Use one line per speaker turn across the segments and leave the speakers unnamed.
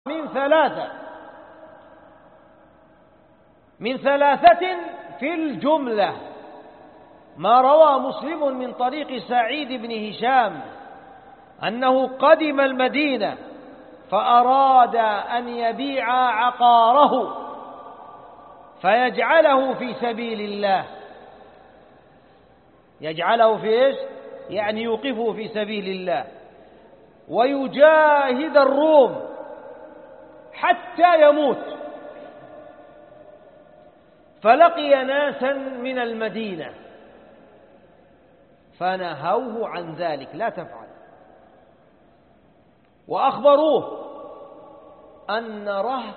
من ثلاثة في الجملة: ما روى مسلم من طريق سعيد بن هشام أنه قدم المدينة فأراد أن يبيع عقاره فيجعله في سبيل الله. يجعله في إيش؟ يعني يوقفه في سبيل الله، ويجاهد الروم حتى يموت. فلقي ناسا من المدينة فنهوه عن ذلك: لا تفعل. وأخبروه أن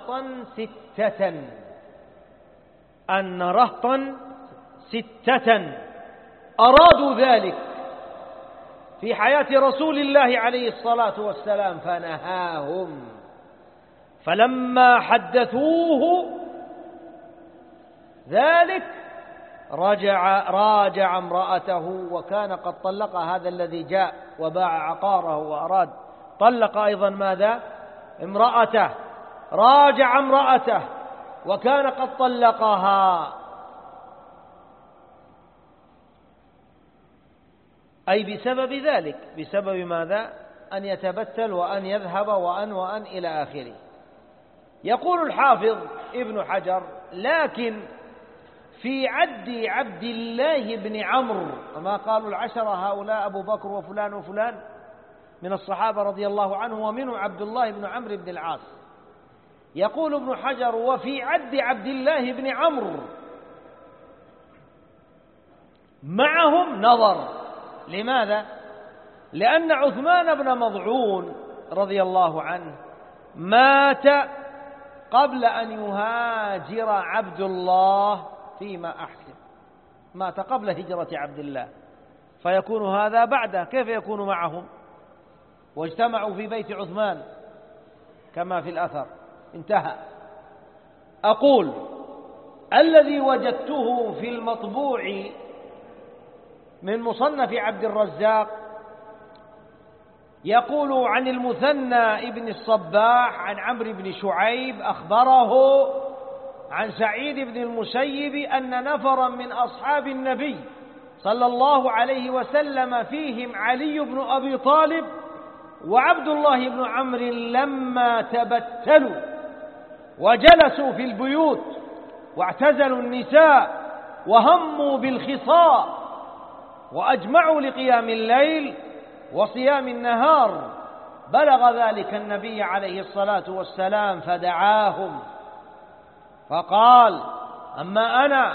رهطا ستة أرادوا ذلك في حياة رسول الله عليه الصلاة والسلام فنهاهم. فلما حدثوه ذلك راجع امرأته، وكان قد طلق هذا الذي جاء وباع عقاره وأراد طلق أيضا ماذا؟ امرأته. راجع امرأته وكان قد طلقها، أي بسبب ذلك، بسبب ماذا؟ أن يتبتل وأن يذهب وأن إلى آخره. يقول الحافظ ابن حجر: لكن في عد عبد الله بن عمرو، وما قالوا العشرة هؤلاء أبو بكر وفلان وفلان من الصحابة رضي الله عنه، ومنه عبد الله بن عمرو بن العاص. يقول ابن حجر: وفي عد عبد الله بن عمرو معهم نظر. لماذا؟ لأن عثمان بن مضعون رضي الله عنه مات قبل أن يهاجر عبد الله فيما أحسن، مات قبل هجرة عبد الله، فيكون هذا بعده. كيف يكون معهم؟ واجتمعوا في بيت عثمان كما في الأثر. انتهى. أقول: الذي وجدته في المطبوع من مصنف عبد الرزاق يقول عن المثنى ابن الصباح عن عمرو بن شعيب أخبره عن سعيد بن المسيب أن نفرا من أصحاب النبي صلى الله عليه وسلم فيهم علي بن أبي طالب وعبد الله بن عمرو لما تبتلوا وجلسوا في البيوت واعتزلوا النساء وهموا بالخصاء وأجمعوا لقيام الليل وصيام النهار، بلغ ذلك النبي عليه الصلاة والسلام فدعاهم فقال: أما أنا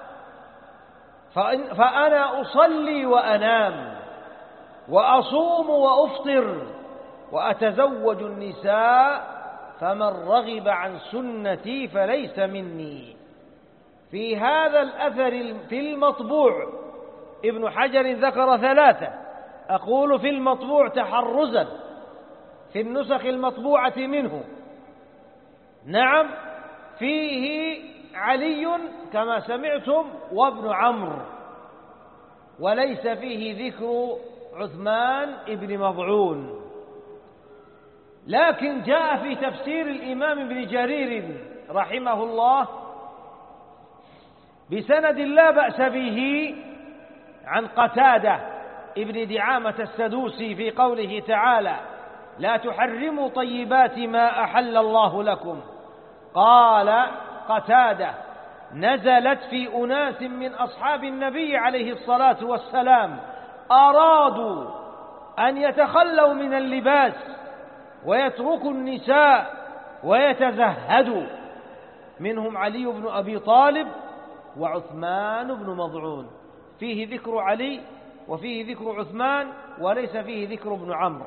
فأنا أصلي وأنام وأصوم وأفطر وأتزوج النساء، فمن رغب عن سنتي فليس مني. في هذا الأثر في المطبوع ابن حجر ذكر ثلاثة، أقول في المطبوع تحرزا في النسخ المطبوعة منه. نعم، فيه علي كما سمعتم وابن عمرو، وليس فيه ذكر عثمان ابن مضعون. لكن جاء في تفسير الإمام ابن جرير رحمه الله بسند لا بأس به عن قتادة ابن دعامة السدوسي في قوله تعالى: لا تحرموا طيبات ما أحل الله لكم. قال قتادة: نزلت في أناس من أصحاب النبي عليه الصلاة والسلام أرادوا أن يتخلوا من اللباس ويتركوا النساء ويتزهدوا، منهم علي بن أبي طالب وعثمان بن مضعون. فيه ذكر علي وفيه ذكر عثمان وليس فيه ذكر ابن عمرو.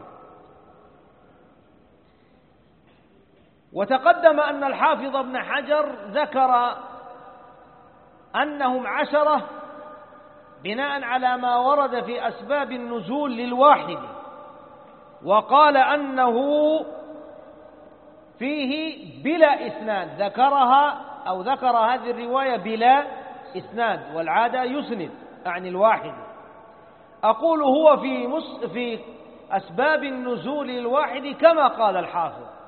وتقدم أن الحافظ ابن حجر ذكر أنهم 10 بناء على ما ورد في أسباب النزول للواحد، وقال أنه فيه بلا إسناد، ذكر هذه الرواية بلا إسناد، والعادة يسند عن الواحد. أقول هو في أسباب النزول للواحد كما قال الحافظ،